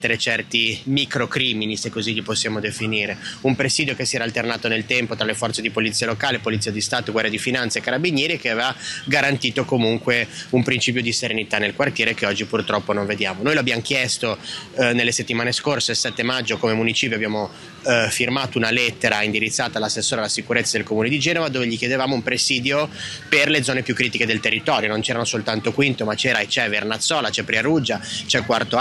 certi microcrimini, se così li possiamo definire. Un presidio che si era alternato nel tempo tra le forze di polizia locale, polizia di Stato, guardia di finanza e carabinieri, che aveva garantito comunque un principio di serenità nel quartiere che oggi purtroppo non vediamo. Noi l'abbiamo chiesto nelle settimane scorse. Il 7 maggio come municipio abbiamo firmato una lettera indirizzata all'assessore alla sicurezza del comune di Genova, dove gli chiedevamo un presidio per le zone più critiche del territorio. Non c'erano soltanto Quinto, ma c'era e c'è Vernazzola, c'è Priaruggia, c'è Quarto